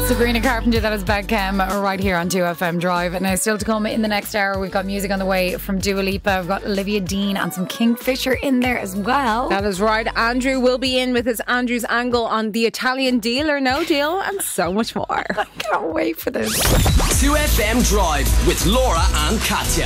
Sabrina Carpenter, that is Bad Chem, right here on 2FM Drive. Now, still to come in the next hour, we've got music on the way from Dua Lipa. We've got Olivia Dean and some Kingfisher in there as well. That is right. Andrew will be in with his Andrew's angle on the Italian Deal or No Deal and so much more. I can't wait for this. 2FM Drive with Laura and Katya.